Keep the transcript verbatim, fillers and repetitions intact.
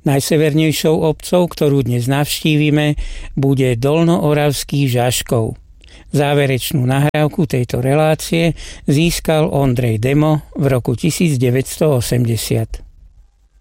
Najsevernejšou obcov, ktorú dnes navštívime, bude Dolnooravský Žaškov. Záverečnú nahrávku tejto relácie získal Ondrej Demo v roku devätnásť osemdesiat.